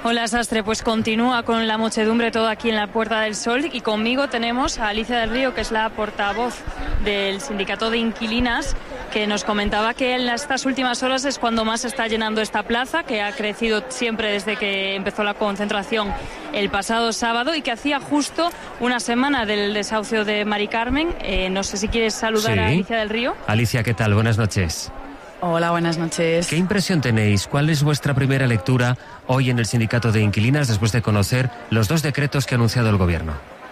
Hola, Sastre. Pues continúa con la muchedumbre todo aquí en la Puerta del Sol y conmigo tenemos a Alicia del Río, que es la portavoz del Sindicato de Inquilinas, que nos comentaba que en estas últimas horas es cuando más se está llenando esta plaza, que ha crecido siempre desde que empezó la concentración el pasado sábado y que hacía justo una semana del desahucio de Mari Carmen. No sé si quieres saludar a Alicia del Río. Alicia, ¿qué tal? Buenas noches. Hola, buenas noches. ¿Qué impresión tenéis? ¿Cuál es vuestra primera lectura hoy en el Sindicato de Inquilinas después de conocer los 2 decretos que ha anunciado el Gobierno?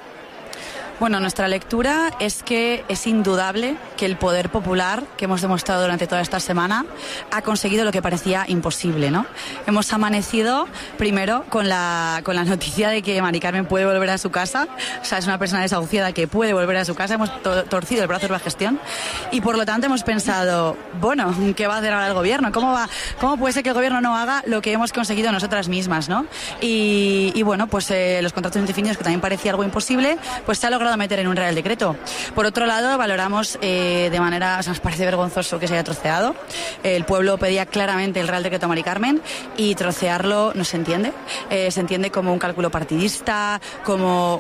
Bueno, nuestra lectura es que es indudable que el poder popular que hemos demostrado durante toda esta semana ha conseguido lo que parecía imposible, ¿no? Hemos amanecido primero con la noticia de que Mari Carmen puede volver a su casa, o sea, es una persona desahuciada que puede volver a su casa, hemos torcido el brazo de la gestión y por lo tanto hemos pensado, bueno, ¿qué va a hacer ahora el Gobierno? ¿Cómo puede ser que el Gobierno no haga lo que hemos conseguido nosotras mismas, ¿no? Y bueno, pues los contratos indefinidos, que también parecía algo imposible, pues se ha logrado meter en un Real Decreto. Por otro lado, valoramos de manera, nos parece vergonzoso que se haya troceado. El pueblo pedía claramente el Real Decreto a Mari Carmen y trocearlo no se entiende. Se entiende como un cálculo partidista, como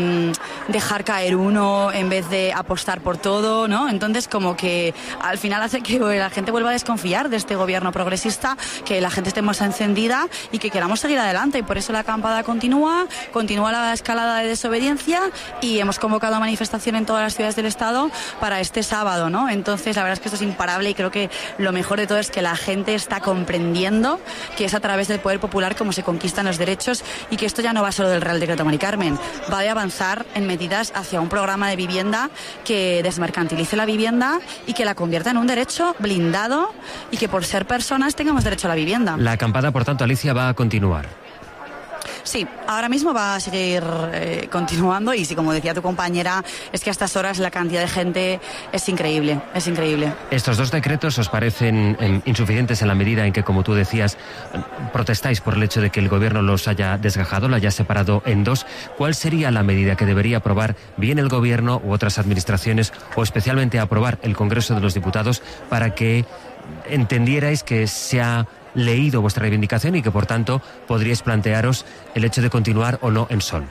dejar caer uno en vez de apostar por todo, ¿no? Entonces, como que al final hace que la gente vuelva a desconfiar de este gobierno progresista, que la gente esté más encendida y que queramos seguir adelante. Y por eso la acampada continúa la escalada de desobediencia y hemos convocado a manifestación en todas las ciudades del Estado para este sábado, ¿no? Entonces, la verdad es que esto es imparable y creo que lo mejor de todo es que la gente está comprendiendo que es a través del poder popular como se conquistan los derechos y que esto ya no va solo del Real Decreto Mari Carmen, va a avanzar en medidas hacia un programa de vivienda que desmercantilice la vivienda y que la convierta en un derecho blindado y que por ser personas tengamos derecho a la vivienda. La acampada, por tanto, Alicia, va a continuar. Sí, ahora mismo va a seguir continuando y sí, como decía tu compañera, es que a estas horas la cantidad de gente es increíble, es increíble. ¿Estos 2 decretos os parecen insuficientes en la medida en que, como tú decías, protestáis por el hecho de que el Gobierno los haya desgajado, lo haya separado en 2? ¿Cuál sería la medida que debería aprobar bien el Gobierno u otras administraciones o especialmente aprobar el Congreso de los Diputados para que entendierais que se ha leído vuestra reivindicación y que por tanto podríais plantearos el hecho de continuar o no en Sol?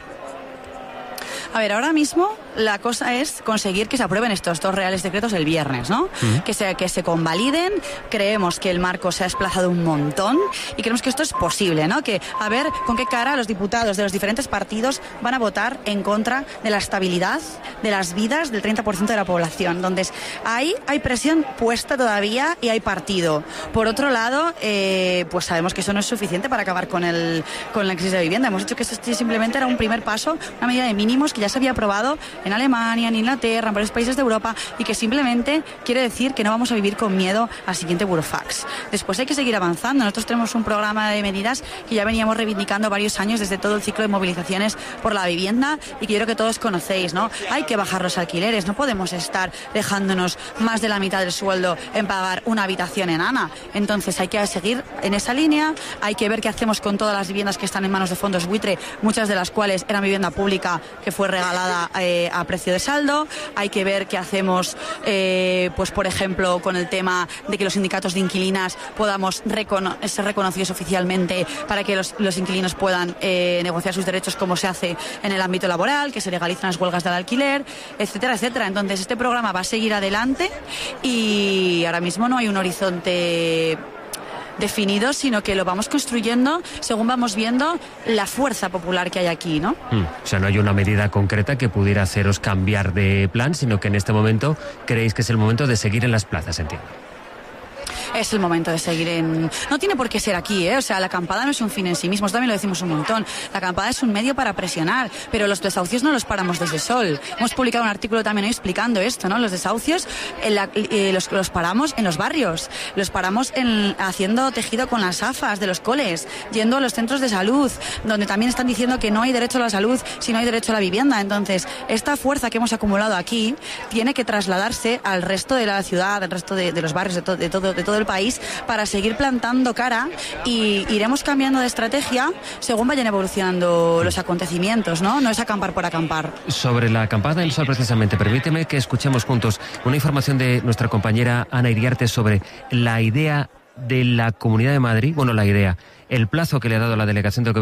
A ver, ahora mismo la cosa es conseguir que se aprueben estos 2 reales decretos el viernes, ¿no? Que se convaliden. Creemos que el marco se ha desplazado un montón y creemos que esto es posible, ¿no? Que a ver con qué cara los diputados de los diferentes partidos van a votar en contra de la estabilidad de las vidas del 30% de la población, donde hay presión puesta todavía y hay partido. Por otro lado, pues sabemos que eso no es suficiente para acabar con la crisis de vivienda. Hemos dicho que esto simplemente era un primer paso, una medida de mínimos que ya se había aprobado en Alemania, en Inglaterra, en varios países de Europa y que simplemente quiere decir que no vamos a vivir con miedo al siguiente burofax. Después hay que seguir avanzando. Nosotros tenemos un programa de medidas que ya veníamos reivindicando varios años desde todo el ciclo de movilizaciones por la vivienda y que yo creo que todos conocéis, ¿no? Hay que bajar los alquileres, no podemos estar dejándonos más de la mitad del sueldo en pagar una habitación enana. Entonces hay que seguir en esa línea, hay que ver qué hacemos con todas las viviendas que están en manos de fondos buitre, muchas de las cuales eran vivienda pública que fue regalada a precio de saldo. Hay que ver qué hacemos, pues por ejemplo, con el tema de que los sindicatos de inquilinas podamos ser reconocidos oficialmente para que los inquilinos puedan negociar sus derechos como se hace en el ámbito laboral, que se legalicen las huelgas del alquiler, etcétera, etcétera. Entonces este programa va a seguir adelante y ahora mismo no hay un horizonte definido, sino que lo vamos construyendo según vamos viendo la fuerza popular que hay aquí, ¿no? O sea, no hay una medida concreta que pudiera haceros cambiar de plan, sino que en este momento creéis que es el momento de seguir en las plazas, entiendo. Es el momento de seguir en... No tiene por qué ser aquí, ¿eh? O sea, la acampada no es un fin en sí mismo, también lo decimos un montón. La acampada es un medio para presionar, pero los desahucios no los paramos desde Sol. Hemos publicado un artículo también hoy explicando esto, ¿no? Los desahucios los paramos en los barrios, los paramos haciendo tejido con las AFAs de los coles, yendo a los centros de salud, donde también están diciendo que no hay derecho a la salud si no hay derecho a la vivienda. Entonces, esta fuerza que hemos acumulado aquí tiene que trasladarse al resto de la ciudad, al resto de los barrios, de todo el país, para seguir plantando cara y iremos cambiando de estrategia según vayan evolucionando los acontecimientos, ¿no? No es acampar por acampar. Sobre la acampada del Sol, precisamente, permíteme que escuchemos juntos una información de nuestra compañera Ana Iriarte sobre la idea de la Comunidad de Madrid, el plazo que le ha dado la delegación de